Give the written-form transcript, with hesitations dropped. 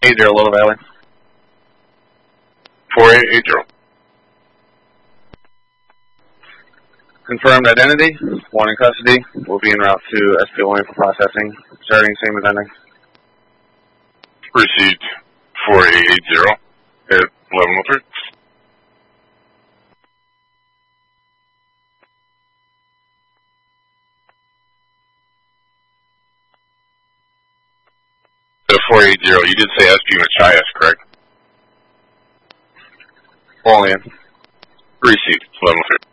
4880 Lola Valley. 4880. Confirmed identity, one in custody, will be en route to SPON for processing, starting same as ending. Received 4880 at 1103. The 480, you did say SP Machias, correct? All in. Received 1103.